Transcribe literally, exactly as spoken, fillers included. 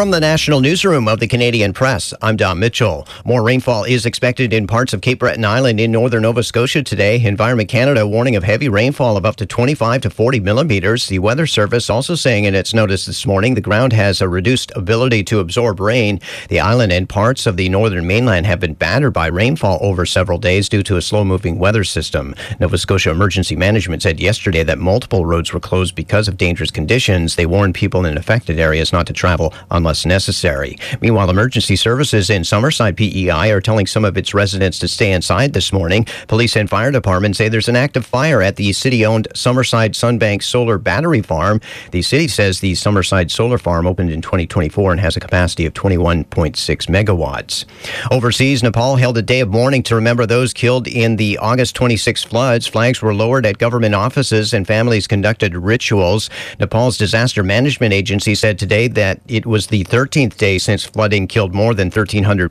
From the National Newsroom of the Canadian Press, I'm Don Mitchell. More rainfall is expected in parts of Cape Breton Island in northern Nova Scotia today. Environment Canada warning of heavy rainfall of up to twenty-five to forty millimeters. The Weather Service also saying in its notice this morning the ground has a reduced ability to absorb rain. The island and parts of the northern mainland have been battered by rainfall over several days due to a slow-moving weather system. Nova Scotia Emergency Management said yesterday that multiple roads were closed because of dangerous conditions. They warned people in affected areas not to travel unless necessary. Meanwhile, emergency services in Summerside P E I are telling some of its residents to stay inside this morning. Police and fire departments say there's an active fire at the city-owned Summerside Sunbank Solar Battery Farm. The city says the Summerside Solar Farm opened in twenty twenty-four and has a capacity of twenty-one point six megawatts. Overseas, Nepal held a day of mourning to remember those killed in the August twenty-sixth floods. Flags were lowered at government offices and families conducted rituals. Nepal's Disaster Management Agency said today that it was the thirteenth day since flooding killed more than thirteen hundred